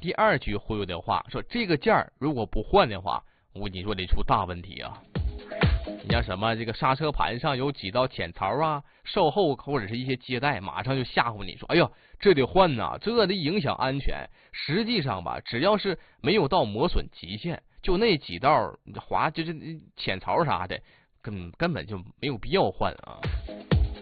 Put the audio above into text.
第二句忽悠的话，说这个件儿如果不换的话，我跟你说得出大问题啊。你像什么这个刹车盘上有几道浅槽啊，售后或者是一些接待马上就吓唬你说，哎呦这得换呐，这得影响安全。实际上吧，只要是没有到磨损极限，就那几道划就是浅槽啥的，根本就没有必要换啊。